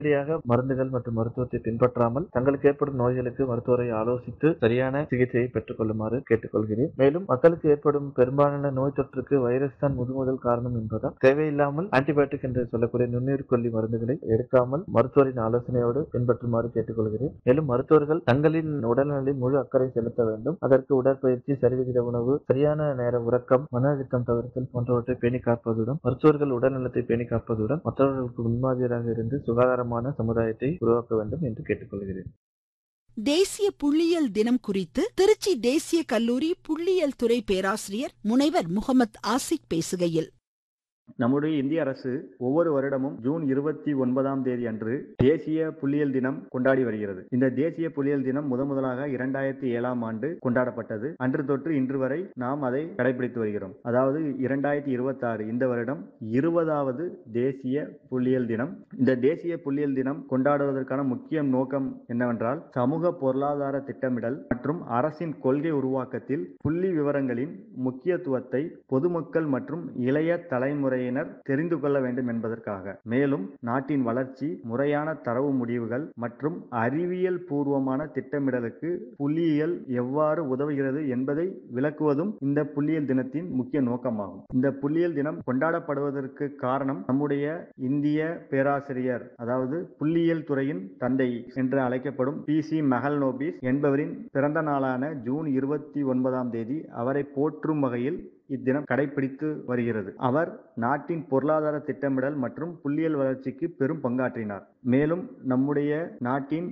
சரியாக மருந்துகள் மற்றும் மருத்துவத்தை பின்பற்றாமல் தங்களுக்கு ஏற்படும் நோய்களுக்கு மருத்துவரை ஆலோசித்து சரியான சிகிச்சையை பெற்றுக் கொள்ளுமாறு கேட்டுக்கொள்கிறேன். மேலும் மக்களுக்கு ஏற்படும் பெரும்பாலான நோய் தொற்றுக்கு வைரஸ் தான் முதல் காரணம் என்பதால் தேவையில்லாமல் ஆன்டிபயோட்டிக் என்று சொல்லக்கூடிய நுண்ணுயிர் கொல்லி மருந்துகளை எடுக்காமல் மருத்துவரின் ஆலோசனையோடு பின்பற்றுமாறு கேட்டுக்கொள்கிறேன். மேலும் மருத்துவர்கள் தங்களின் உடல்நலில் முழு அக்கறை செலுத்த வேண்டும். அதற்கு உடற்பயிற்சி, சரிவிகித உணவு, சரியான நேர உறக்கம், மன அழுத்தம் தவிர்த்தல் போன்றவற்றை பேணி காப்பதுடன் மருத்துவர்கள் உடல்நலத்தை பேணி காப்பதுடன் மற்றவர்களுக்கு முன்மாதிரியாக இருந்து சுகாதாரமான சமுதாயத்தை உருவாக்க வேண்டும் என்று கேட்டுக்கொள்கிறேன். தேசிய புள்ளியியல் தினம் குறித்து திருச்சி தேசிய கல்லூரி புள்ளியியல் துறை பேராசிரியர் முனைவர் முகமது ஆசிக் பேசுகையில், நம்முடைய இந்திய அரசு ஒவ்வொரு வருடமும் ஜூன் 29ஆம் தேதி அன்று தேசிய புள்ளியியல் தினம் கொண்டாடி வருகிறது. இந்த தேசிய புள்ளியியல் தினம் முதலாக 2007ஆம் ஆண்டு கொண்டாடப்பட்டது. அன்று தொற்று இன்று வரை நாம் அதை கடைபிடித்து வருகிறோம். அதாவது 2026 இந்த வருடம் 20வது தேசிய புள்ளியியல் தினம். இந்த தேசிய புள்ளியியல் தினம் கொண்டாடுவதற்கான முக்கிய நோக்கம் என்னவென்றால், சமூக பொருளாதார திட்டமிடல் மற்றும் அரசின் கொள்கை உருவாக்கத்தில் புள்ளி விவரங்களின் முக்கியத்துவத்தை பொதுமக்கள் மற்றும் இளைய தலைமுறை தெரிந்து கொள்ள வேண்டும் என்பதற்காக. மேலும் நாட்டின் வளர்ச்சி, முறையான தரவு முடிவுகள் மற்றும் அறிவியல் பூர்வமான திட்டமிடலுக்கு புள்ளியியல் எவ்வாறு உதவுகிறது என்பதை விளக்குவதும் இந்த புள்ளியியல் தினத்தின் முக்கிய நோக்கமாகும். இந்த புள்ளியியல் தினம் கொண்டாடப்படுவதற்கு காரணம், நம்முடைய இந்திய பேராசிரியர், அதாவது புள்ளியியல் துறையின் தந்தை என்று அழைக்கப்படும் PC மெஹல்னோபிஸ் என்பவரின் பிறந்த நாளான ஜூன் 29ஆம் தேதி அவரை போற்றும் வகையில் இத்தினம் கடைபிடித்து வருகிறது. அவர் நாட்டின் பொருளாதார திட்டமிடல் மற்றும் புள்ளியியல் வளர்ச்சிக்கு பெரும் பங்காற்றினார். மேலும் நம்முடைய நாட்டின்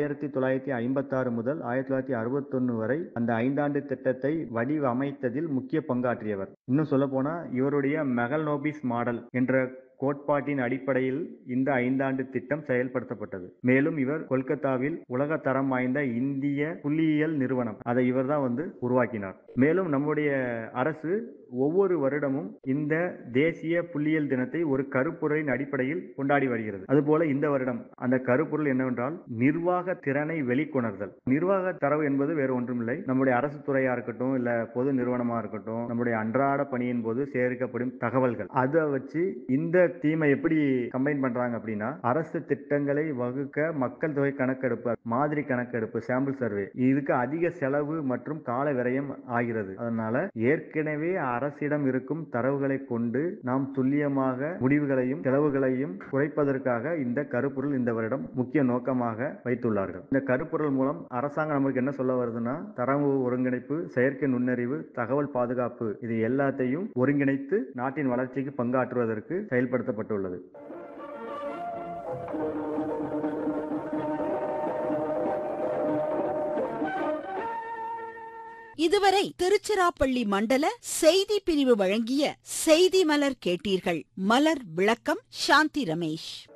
1956 முதல் 1961 வரை அந்த 5 ஆண்டு திட்டத்தை வடிவமைத்ததில் முக்கிய பங்காற்றியவர். இன்னும் சொல்ல போனா, இவருடைய மெஹல்னோபிஸ் மாடல் என்ற கோட்பாட்டின் அடிப்படையில் இந்த 5 ஆண்டு திட்டம் செயல்படுத்தப்பட்டது. மேலும் இவர் கொல்கத்தாவில் உலக தரம் வாய்ந்த இந்திய புள்ளியியல் நிறுவனம், அதை இவர் தான் உருவாக்கினார். மேலும் நம்முடைய அரசு ஒவ்வொரு வருடமும் இந்த தேசிய புள்ளியியல் தினத்தை ஒரு கருப்பொருளின் அடிப்படையில் கொண்டாடி வருகிறது. அதுபோல இந்த வருடம் அந்த கருப்பொருள் என்னவென்றால், நிர்வாக திறனை வெளிக்கொணர்தல். நிர்வாக தரவு என்பது வேறு ஒன்றுமில்லை, நம்முடைய அரசு துறையா இருக்கட்டும், இல்ல பொது நிறுவனமா இருக்கட்டும், நம்முடைய அன்றாட பணியின் போது சேகரிக்கப்படும் தகவல்கள். அதை வச்சு இந்த தீமை எப்படி கம்பைன் பண்றாங்க அப்படின்னா, அரசு திட்டங்களை வகுக்க மக்கள் தொகை கணக்கெடுப்பு, மாதிரி கணக்கெடுப்பு, சாம்பிள் சர்வே, இதுக்கு அதிக செலவு மற்றும் கால விரயம் ஆகிறது. அதனால ஏற்கனவே அரசிடம் இருக்கும் தரவுகளை கொண்டு நாம் துல்லியமாக முடிவுகளையும் செலவுகளையும் குறைப்பதற்காக இந்த கருப்பொருள் இந்த வருடம் முக்கிய நோக்கமாக வைத்துள்ளார்கள். இந்த கருப்பொருள் மூலம் அரசாங்கம் நமக்கு என்ன சொல்ல வருதுன்னா, தரவு ஒருங்கிணைப்பு, செயற்கை நுண்ணறிவு, தகவல் பாதுகாப்பு, இது எல்லாத்தையும் ஒருங்கிணைத்து நாட்டின் வளர்ச்சிக்கு பங்காற்றுவதற்கு செயல்படுத்தப்பட்டுள்ளது. இதுவரை திருச்சிராப்பள்ளி மண்டல செய்தி பிரிவு வழங்கிய செய்தி மலர் கேட்டீர்கள். மலர் விளக்கம் சாந்தி ரமேஷ்.